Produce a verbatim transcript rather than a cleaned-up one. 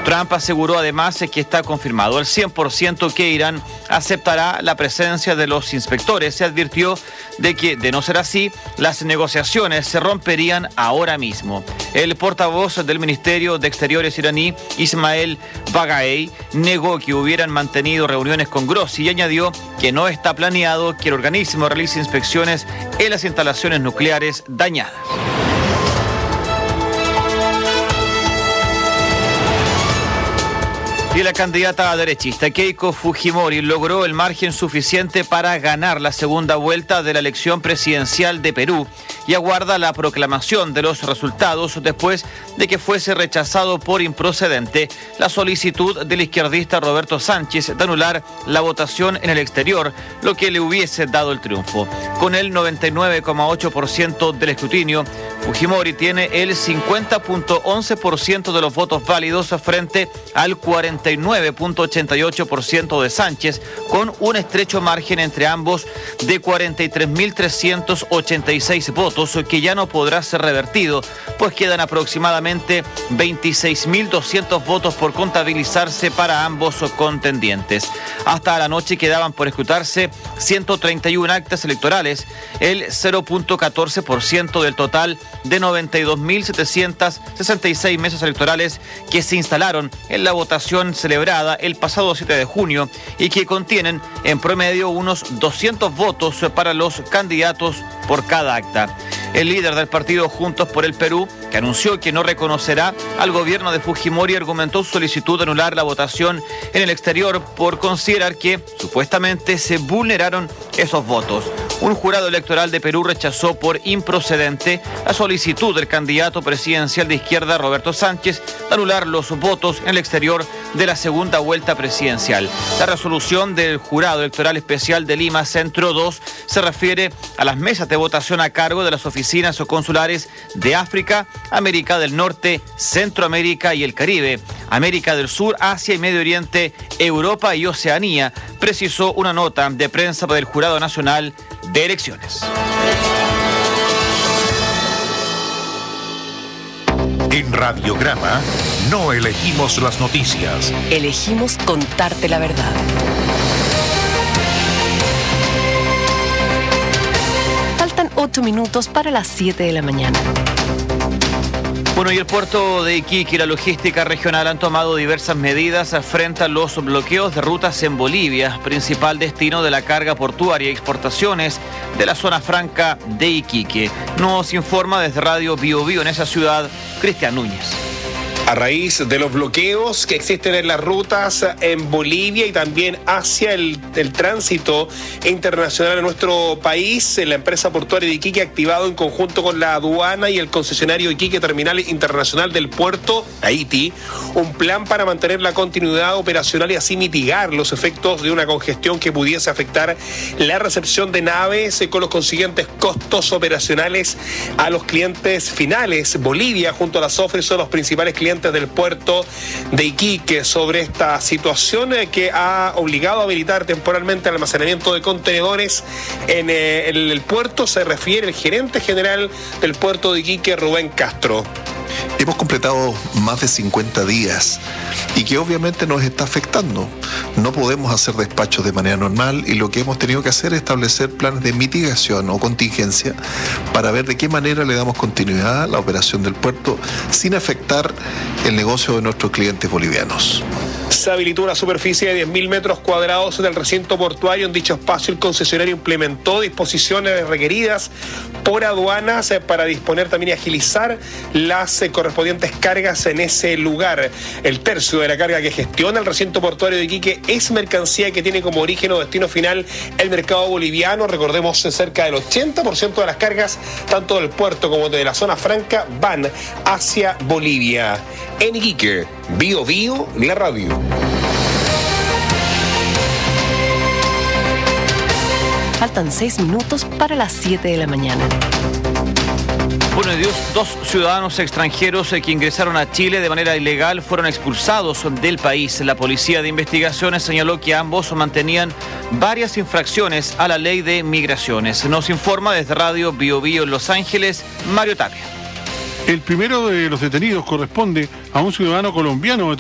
Trump aseguró además que está confirmado al cien por ciento que Irán aceptará la presencia de los inspectores. Se advirtió de que, de no ser así, las negociaciones se romperían ahora mismo. El portavoz del Ministerio de Exteriores iraní, Ismael Bagaei, negó que hubieran mantenido reuniones con Grossi y añadió que no está planeado que el organismo realice inspecciones en las instalaciones nucleares dañadas. Y la candidata derechista Keiko Fujimori logró el margen suficiente para ganar la segunda vuelta de la elección presidencial de Perú y aguarda la proclamación de los resultados después de que fuese rechazado por improcedente la solicitud del izquierdista Roberto Sánchez de anular la votación en el exterior, lo que le hubiese dado el triunfo. Con el noventa y nueve coma ocho por ciento del escrutinio, Fujimori tiene el cincuenta punto once por ciento de los votos válidos frente al cuarenta y nueve punto ochenta y ocho por ciento de Sánchez, con un estrecho margen entre ambos de cuarenta y tres mil trescientos ochenta y seis votos que ya no podrá ser revertido, pues quedan aproximadamente veintiséis mil doscientos votos por contabilizarse para ambos contendientes. Hasta la noche quedaban por escrutarse ciento treinta y una actas electorales, el cero punto catorce por ciento del total de noventa y dos mil setecientas sesenta y seis mesas electorales que se instalaron en la votación celebrada el pasado siete de junio y que contienen en promedio unos doscientos votos para los candidatos por cada acta. El líder del partido Juntos por el Perú, que anunció que no reconocerá al gobierno de Fujimori, argumentó su solicitud de anular la votación en el exterior por considerar que supuestamente se vulneraron esos votos. Un jurado electoral de Perú rechazó por improcedente la solicitud del candidato presidencial de izquierda Roberto Sánchez de anular los votos en el exterior de la segunda vuelta presidencial. La resolución del Jurado Electoral Especial de Lima Centro dos se refiere a las mesas de votación a cargo de las oficinas o consulares de África, América del Norte, Centroamérica y el Caribe, América del Sur, Asia y Medio Oriente, Europa y Oceanía, precisó una nota de prensa del Jurado Nacional de Elecciones. En Radiograma no elegimos las noticias. Elegimos contarte la verdad. Faltan ocho minutos para las siete de la mañana. Bueno, y el puerto de Iquique y la logística regional han tomado diversas medidas frente a los bloqueos de rutas en Bolivia, principal destino de la carga portuaria y exportaciones de la zona franca de Iquique. Nos informa desde Radio Bio Bio en esa ciudad, Cristian Núñez. A raíz de los bloqueos que existen en las rutas en Bolivia y también hacia el, el tránsito internacional en nuestro país, la empresa portuaria de Iquique ha activado en conjunto con la aduana y el concesionario Iquique Terminal Internacional del Puerto, Haití, un plan para mantener la continuidad operacional y así mitigar los efectos de una congestión que pudiese afectar la recepción de naves con los consiguientes costos operacionales a los clientes finales. Bolivia junto a la SOFRE son los principales clientes del puerto de Iquique. Sobre esta situación eh, que ha obligado a habilitar temporalmente el almacenamiento de contenedores en eh, el, el puerto, se refiere el gerente general del puerto de Iquique, Rubén Castro. Hemos completado más de cincuenta días y que obviamente nos está afectando. No podemos hacer despachos de manera normal y lo que hemos tenido que hacer es establecer planes de mitigación o contingencia para ver de qué manera le damos continuidad a la operación del puerto sin afectar el negocio de nuestros clientes bolivianos. Se habilitó una superficie de diez mil metros cuadrados en el recinto portuario. En dicho espacio, el concesionario implementó disposiciones requeridas por aduanas para disponer también y agilizar las correspondientes cargas en ese lugar. El tercio de la carga que gestiona el recinto portuario de Iquique es mercancía que tiene como origen o destino final el mercado boliviano. Recordemos, cerca del ochenta por ciento de las cargas, tanto del puerto como de la zona franca, van hacia Bolivia. En Iquique, Bio Bio, la radio. Faltan seis minutos para las siete de la mañana. Bueno, y dos, dos ciudadanos extranjeros que ingresaron a Chile de manera ilegal fueron expulsados del país. La Policía de Investigaciones señaló que ambos mantenían varias infracciones a la ley de migraciones. Nos informa desde Radio Bio Bio en Los Ángeles, Mario Tapia. El primero de los detenidos corresponde a un ciudadano colombiano